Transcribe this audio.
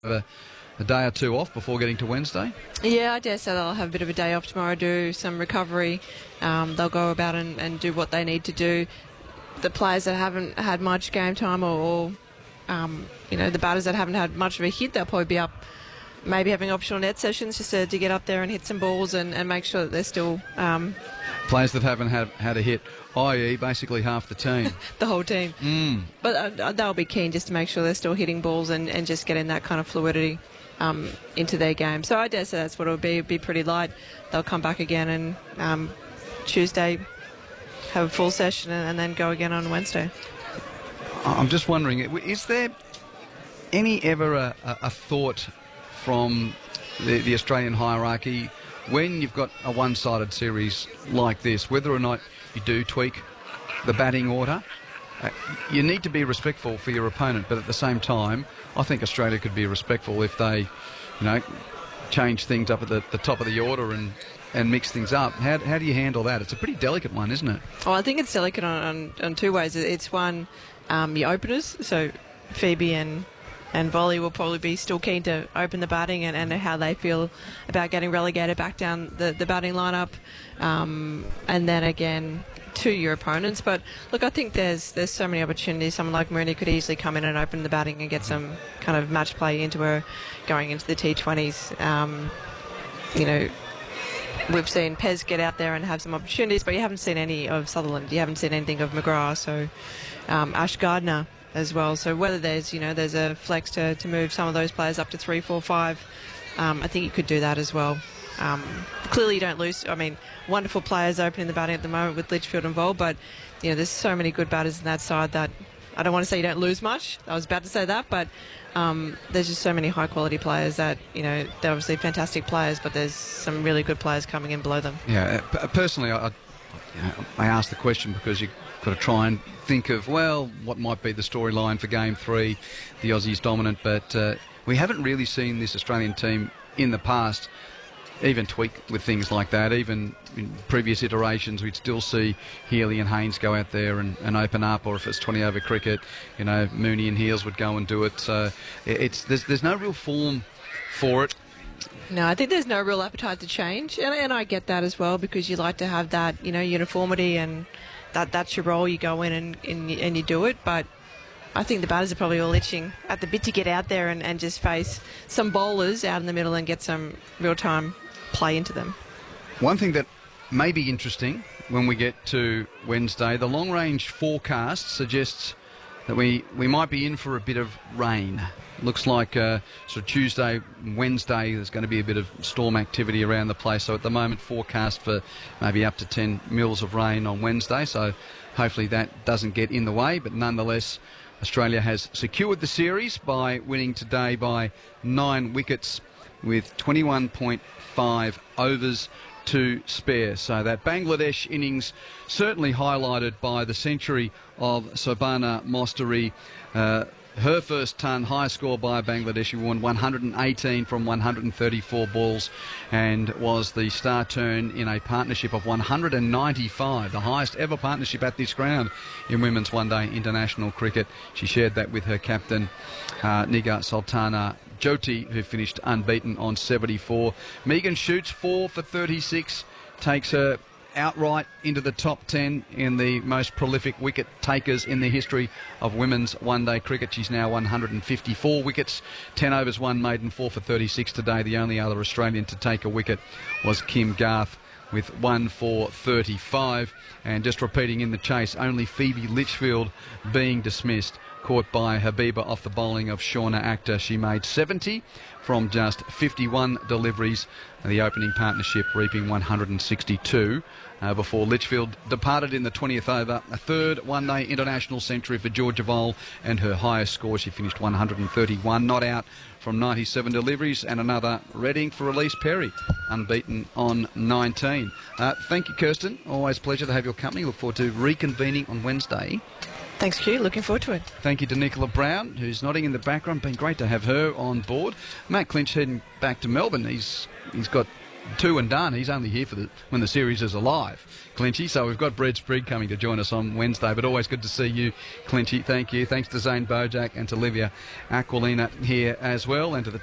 a day or two off before getting to Wednesday? Yeah, I dare say they'll have a bit of a day off tomorrow, do some recovery. They'll go about and do what they need to do. The players that haven't had much game time or the batters that haven't had much of a hit, they'll probably be up maybe having optional net sessions just to get up there and hit some balls and make sure that they're still... Players that haven't had a hit, i.e. basically half the team. The whole team. But they'll be keen just to make sure they're still hitting balls and just getting that kind of fluidity into their game. So I dare say that's what it'll be. It'll be pretty light. They'll come back again and Tuesday have a full session and then go again on Wednesday. I'm just wondering, is there ever a thought from the Australian hierarchy when you've got a one-sided series like this, whether or not you do tweak the batting order? You need to be respectful for your opponent, but at the same time, I think Australia could be respectful if they, change things up at the top of the order and mix things up. How do you handle that? It's a pretty delicate one, isn't it? Well, I think it's delicate on two ways. It's one, your openers, so Phoebe and Volley will probably be still keen to open the batting and how they feel about getting relegated back down the batting lineup. And then again to your opponents. But look, I think there's so many opportunities. Someone like Mooney could easily come in and open the batting and get some kind of match play into her going into the T20s. We've seen Pez get out there and have some opportunities, but you haven't seen any of Sutherland. You haven't seen anything of McGrath. So Ash Gardner as well. So whether there's a flex to move some of those players up to 3, 4, 5, I think you could do that as well. Clearly you don't lose. I mean, wonderful players opening the batting at the moment with Litchfield involved, but there's so many good batters in that side that I don't want to say you don't lose much. I was about to say that, but there's just so many high quality players that they're obviously fantastic players, but there's some really good players coming in below them. Yeah, personally, I asked the question because you've got to try and think of, what might be the storyline for Game 3, the Aussies dominant, but we haven't really seen this Australian team in the past even tweak with things like that. Even in previous iterations, we'd still see Healy and Haynes go out there and open up, or if it's 20 over cricket, Mooney and Heels would go and do it. So there's no real form for it. No, I think there's no real appetite to change, and I get that as well, because you like to have that uniformity, and that's your role. You go in and you do it, but I think the batters are probably all itching at the bit to get out there and just face some bowlers out in the middle and get some real-time play into them. One thing that may be interesting when we get to Wednesday, the long-range forecast suggests that we might be in for a bit of rain. Looks like sort of Tuesday, Wednesday, there's going to be a bit of storm activity around the place. So at the moment, forecast for maybe up to 10 mils of rain on Wednesday. So hopefully that doesn't get in the way. But nonetheless, Australia has secured the series by winning today by 9 wickets with 21.5 overs to spare. So that Bangladesh innings certainly highlighted by the century of Sobhana Mostari. Her first ton, high score by Bangladesh. She won 118 from 134 balls and was the star turn in a partnership of 195, the highest ever partnership at this ground in women's one-day international cricket. She shared that with her captain, Nigar Sultana Jyoti, who finished unbeaten on 74. Megan shoots 4 for 36, takes her outright into the top 10 in the most prolific wicket takers in the history of women's one-day cricket. She's now 154 wickets, 10 overs, 1 maiden, 4 for 36 today. The only other Australian to take a wicket was Kim Garth with 1 for 35. And just repeating in the chase, only Phoebe Litchfield being dismissed, caught by Habiba off the bowling of Shauna Akhtar. She made 70 from just 51 deliveries, the opening partnership reaping 162 before Litchfield departed in the 20th over. A third one-day international century for Georgia Vole, and her highest score, she finished 131, not out from 97 deliveries, and another Reading for Elise Perry, unbeaten on 19. Thank you, Kirsten. Always a pleasure to have your company. Look forward to reconvening on Wednesday. Thanks, Q. Looking forward to it. Thank you to Nicola Brown, who's nodding in the background. Been great to have her on board. Matt Clinch heading back to Melbourne. He's got two and done. He's only here for when the series is alive, Clinchy. So we've got Brad Sprigg coming to join us on Wednesday, but always good to see you, Clinchy. Thank you. Thanks to Zane Bojack and to Livia Aquilina here as well, and to the